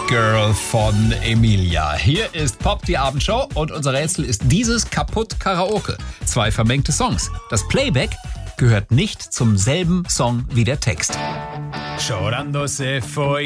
Girl von Emilia. Hier ist Pop, die Abendshow, und unser Rätsel ist dieses Kaputt-Karaoke. 2 vermengte Songs. Das Playback gehört nicht zum selben Song wie der Text. Llorando se fue